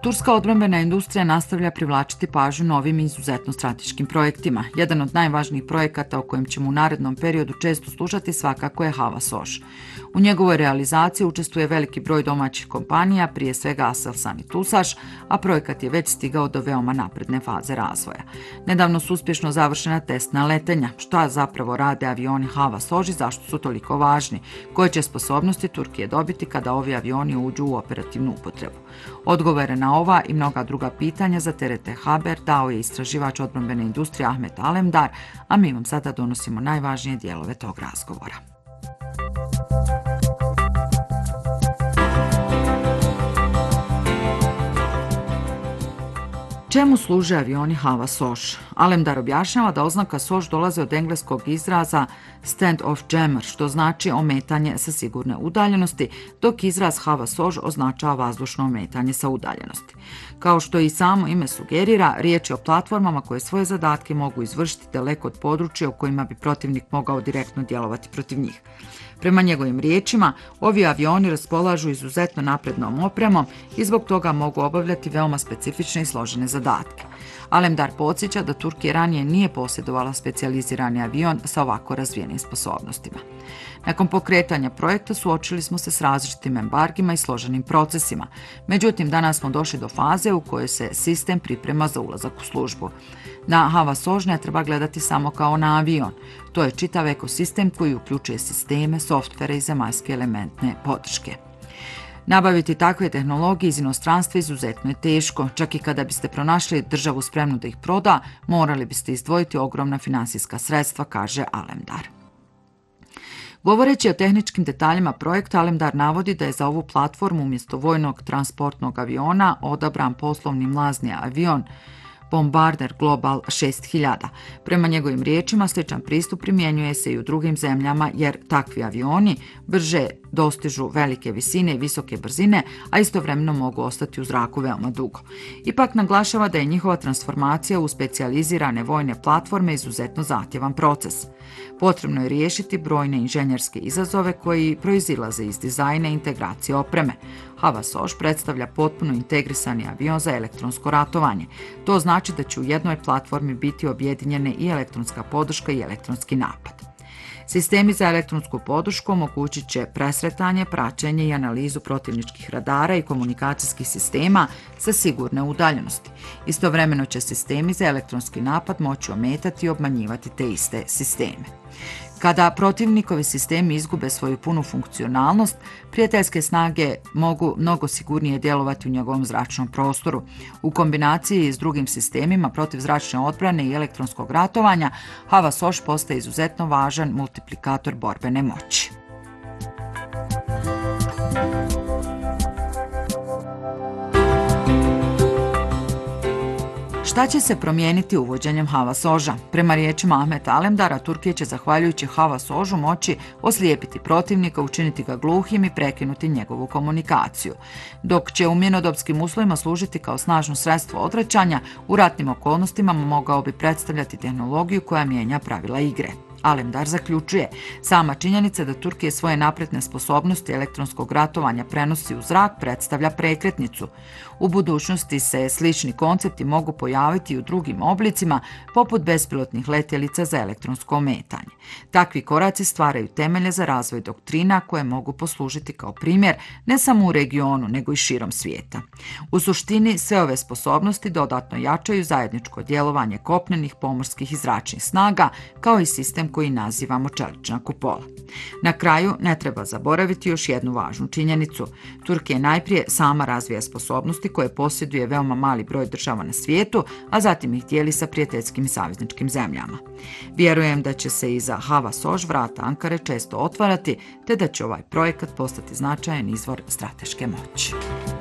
Turska odbrambena industrija nastavlja privlačiti pažnju novim i izuzetno strateškim projektima. Jedan od najvažnijih projekata o kojem ćemo u narednom periodu često slušati svakako je Hava Soš. U njegovoj realizaciji učestvuje veliki broj domaćih kompanija, prije svega Aselsan i Tusaš, a projekat je već stigao do veoma napredne faze razvoja. Nedavno su uspješno završena testna letenja. Šta zapravo rade avioni Hava Soš i zašto su toliko važni? Koje će sposobnosti Turkije dobiti kada ovi avioni uđu u operativnu upotrebu? Odgovore na ova i mnoga druga pitanja za TRT Haber dao je istraživač odbrambene industrije Ahmet Alemdar, a mi vam sada donosimo najvažnije dijelove tog razgovora. Čemu služe avioni Hava Soš? Alemdar objašnjava da oznaka Soš dolazi od engleskog izraza stand off jammer, što znači ometanje sa sigurne udaljenosti, dok izraz Hava Soš označava vazdušno ometanje sa udaljenosti. Kao što i samo ime sugerira, riječ je o platformama koje svoje zadatke mogu izvršiti daleko od područja u kojima bi protivnik mogao direktno djelovati protiv njih. Prema njegovim riječima, ovi avioni raspolažu izuzetno naprednom opremom i zbog toga mogu obavljati veoma specifične i složene zadatke. Alemdar podsjeća da Turkija ranije nije posjedovala specijalizirani avion sa ovako razvijenim sposobnostima. Nakon pokretanja projekta suočili smo se s različitim embargima i složenim procesima. Međutim, danas smo došli do faze u kojoj se sistem priprema za ulazak u službu. Na Hava Soš ne treba gledati samo kao na avion. To je čitav ekosistem koji uključuje sisteme, softvere i zemaljske elementne podrške. Nabaviti takve tehnologije iz inostranstva izuzetno je teško. Čak i kada biste pronašli državu spremnu da ih proda, morali biste izdvojiti ogromna finansijska sredstva, kaže Alemdar. Govoreći o tehničkim detaljima projekta, Alemdar navodi da je za ovu platformu umjesto vojnog transportnog aviona odabran poslovni mlazni avion Bombarder Global 6000. Prema njegovim riječima, sličan pristup primjenjuje se i u drugim zemljama jer takvi avioni brže dostižu velike visine i visoke brzine, a istovremeno mogu ostati u zraku veoma dugo. Ipak naglašava da je njihova transformacija u specijalizirane vojne platforme izuzetno zahtjevan proces. Potrebno je riješiti brojne inženjerske izazove koji proizilaze iz dizajna i integracije opreme. Hava Soš predstavlja potpuno integrisani avion za elektronsko ratovanje. To znači da će u jednoj platformi biti objedinjene i elektronska podrška i elektronski napad. Sistemi za elektronsku podršku omogućit će presretanje, praćenje i analizu protivničkih radara i komunikacijskih sistema sa sigurne udaljenosti. Istovremeno će sistemi za elektronski napad moći ometati i obmanjivati te iste sisteme. Kada protivnikovi sistemi izgube svoju punu funkcionalnost, prijateljske snage mogu mnogo sigurnije djelovati u njegovom zračnom prostoru. U kombinaciji s drugim sistemima protivzračne odbrane i elektronskog ratovanja, Hava Soš postaje izuzetno važan multiplikator borbene moći. Šta će se promijeniti uvođenjem Hava Soža? Prema riječima Ahmeta Alemdara, Turkija će zahvaljujući Hava Sožu moći oslijepiti protivnika, učiniti ga gluhim i prekinuti njegovu komunikaciju. Dok će u mirnodopskim uslovima služiti kao snažno sredstvo odvraćanja, u ratnim okolnostima mogao bi predstavljati tehnologiju koja mijenja pravila igre. Alemdar zaključuje, sama činjenica da Turkija svoje napredne sposobnosti elektronskog ratovanja prenosi u zrak predstavlja prekretnicu. U budućnosti se slični koncepti mogu pojaviti i u drugim oblicima, poput bespilotnih letjelica za elektronsko ometanje. Takvi koraci stvaraju temelje za razvoj doktrina koje mogu poslužiti kao primjer ne samo u regionu, nego i širom svijeta. U suštini, sve ove sposobnosti dodatno jačaju zajedničko djelovanje kopnenih, pomorskih i zračnih snaga, kao i sistem koji nazivamo čelična kupola. Na kraju, ne treba zaboraviti još jednu važnu činjenicu. Turkija najprije sama razvija sposobnosti koje posjeduje veoma mali broj država na svijetu, a zatim ih dijeli sa prijateljskim i savezničkim zemljama. Vjerujem da će se i za Hava Soš vrata Ankare često otvarati, te da će ovaj projekat postati značajan izvor strateške moći.